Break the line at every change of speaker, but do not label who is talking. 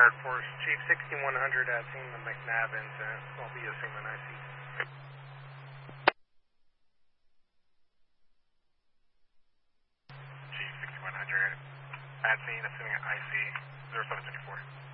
Dark Force, Chief 6100 at scene the McNabb incident. I'll be assuming I see.
Chief 6100 at scene, assuming IC 0724.